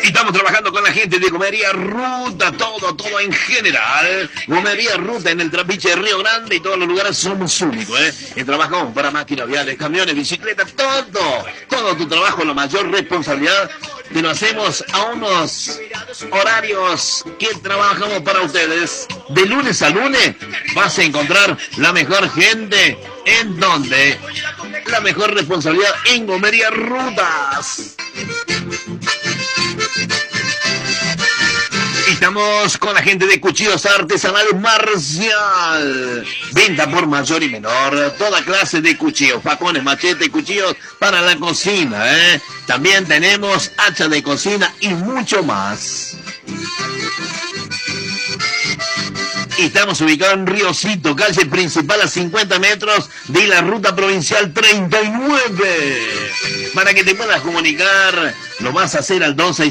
Estamos trabajando con la gente de Gomería Ruta, todo en general. Gomería Ruta en el Trapiche de Río Grande y todos los lugares somos únicos, Y trabajamos para máquinas viales, camiones, bicicletas, todo tu trabajo, la mayor responsabilidad. Te lo hacemos a unos horarios que trabajamos para ustedes. De lunes a lunes vas a encontrar la mejor gente. ¿En dónde? La mejor responsabilidad en Gomería Rutas. Estamos con la gente de Cuchillos Artesanales Marcial. Venta por mayor y menor. Toda clase de cuchillos, facones, machetes, cuchillos para la cocina, También tenemos hacha de cocina y mucho más. Estamos ubicados en Riocito, calle principal a 50 metros de la ruta provincial 39. Para que te puedas comunicar, lo vas a hacer al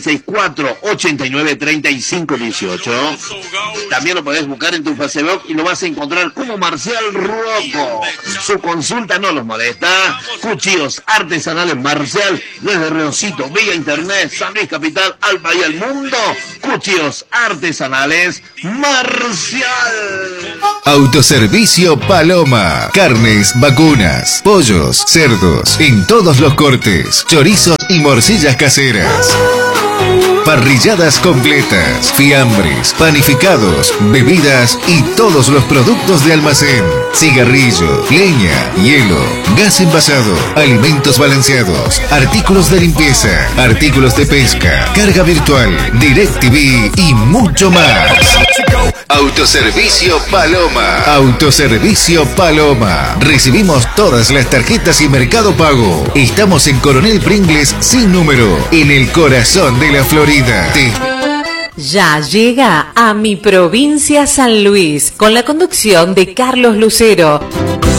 2664-893518. También lo podés buscar en tu Facebook y lo vas a encontrar como Marcial Rocco. Su consulta no los molesta. Cuchillos Artesanales Marcial, desde Riocito, vía internet, San Luis Capital, al país, al mundo. Cuchillos Artesanales Marcial. Autoservicio Paloma. Carnes, vacunas, pollos, cerdos, en todos los cortes, chorizos y morcillas caseras. Parrilladas completas, fiambres, panificados, bebidas y todos los productos de almacén. Cigarrillo, leña, hielo, gas envasado, alimentos balanceados, artículos de limpieza, artículos de pesca, carga virtual, DirecTV y mucho más. Autoservicio Paloma. Autoservicio Paloma. Recibimos todas las tarjetas y Mercado Pago. Estamos en Coronel Pringles sin número, en el corazón de la Florida. Ya llega a Mi Provincia San Luis, con la conducción de Carlos Lucero.